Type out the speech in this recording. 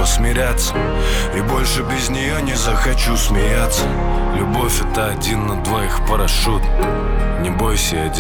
готова смиряться, и больше без нее не захочу смеяться. Любовь — это 1 на 2 парашют. Не бойся, я